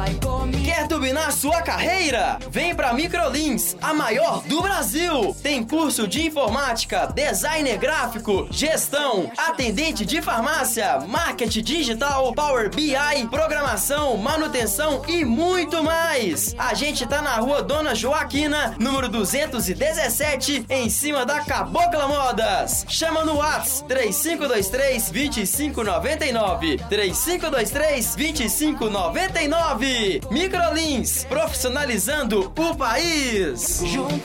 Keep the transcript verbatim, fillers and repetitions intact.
vai comigo. Quer turbinar sua carreira? Vem pra Microlins, a maior do Brasil. Tem curso de informática, designer gráfico, gestão, atendente de farmácia, marketing digital, Power B I, programação, manutenção e muito mais. A gente tá na rua Dona Joaquina, número duzentos e dezessete, em cima da Cabocla Modas. Chama no WhatsApp três cinco dois três, dois cinco nove nove, três cinco dois três, dois cinco nove nove. Microlins, profissionalizando o país.